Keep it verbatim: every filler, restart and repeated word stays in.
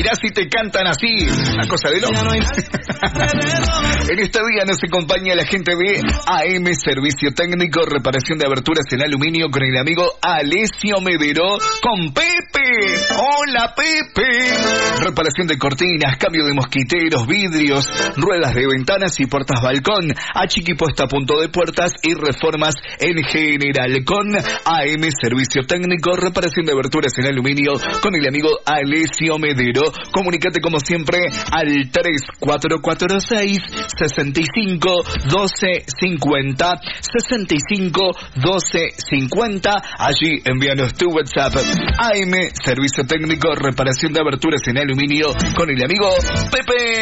casi te cantan así. Una cosa de loco. En este día nos acompaña la gente de A M Servicio Técnico, reparación de aberturas en aluminio con el amigo Alessio Medero, con Pepe. Hola, Pepe. Reparación de cortinas, cambio de mosquiteros, vidrios, ruedas de ventanas y puertas balcón, achiquipuesta a punto de puertas y reformas en general con A M Servicio Técnico, reparación de aberturas en aluminio con el amigo Alessio Medero. Comunícate como siempre al tres cuatro cuatro seis, seis cinco, uno dos cinco cero, seis cinco, uno dos cinco cero. Allí envíanos tu WhatsApp. A M Servicio Técnico, reparación de aberturas en aluminio con el amigo Pepe.